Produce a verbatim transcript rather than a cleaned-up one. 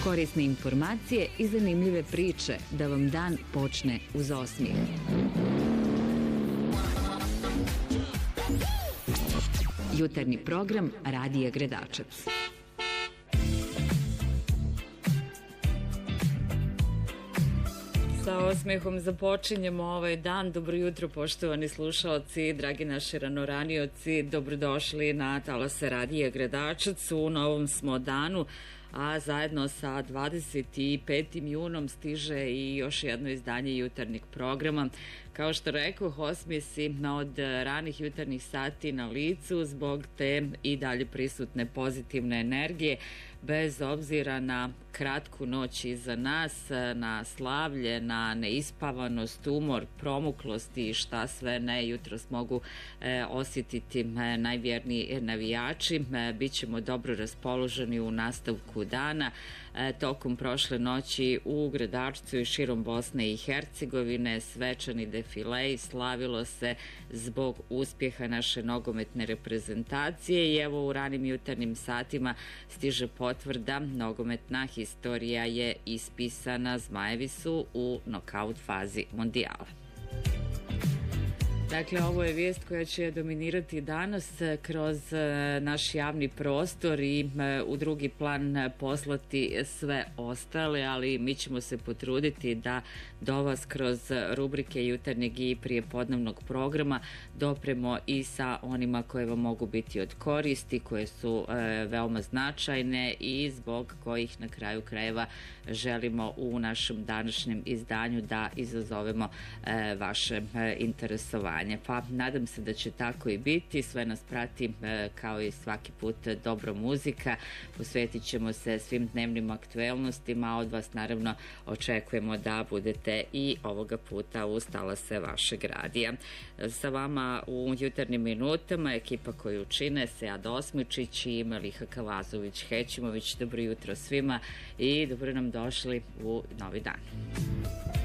Korisne informacije i zanimljive priče da vam dan počne uz osmijeh. Jutarnji program Radija Gredačac. Sa osmijehom započinjemo ovaj dan. Dobro jutro, poštovani slušalci, dragi naši ranoranioci, dobrodošli na talase Radija Gredačac. U novom smo danu, a zajedno sa dvadeset petim junom stiže i još jedno izdanje jutarnjeg programa. Kao što rekoh, osmijesi od ranih jutarnjih sati na licu zbog te i dalje prisutne pozitivne energije, bez obzira na kratku noć iza nas, na slavlje, na neispavanost, umor, promuklost i šta sve ne jutros mogu e, osjetiti e, najvjerniji navijači. E, Bićemo dobro raspoloženi u nastavku dana. E, tokom prošle noći u Gredačcu i širom Bosne i Hercegovine svečani defilej slavilo se zbog uspjeha naše nogometne reprezentacije i evo u ranim jutarnjim satima stiže potvrda, nogometna historija je ispisana, Zmajevi su u nokaut fazi mondijala. Dakle, ovo je vijest koja će dominirati danas kroz naš javni prostor i u drugi plan poslati sve ostale, ali mi ćemo se potruditi da do vas kroz rubrike jutarnjeg i prijepodnevnog programa dopremo i sa onima koje vam mogu biti od koristi, koje su veoma značajne i zbog kojih na kraju krajeva želimo u našem današnjem izdanju da izazovemo vaše interesovanje. Pa nadam se da će tako i biti. Sve nas prati e, kao i svaki put dobro muzika. Posvetit ćemo se svim dnevnim aktuelnostima, a od vas naravno očekujemo da budete i ovoga puta uz talase vašeg radija. Sa vama u jutarnjim minutama ekipa koju čine Sead Osmičić i Meliha Kavazović-Hećimović. Dobro jutro svima i dobro nam došli u novi dan.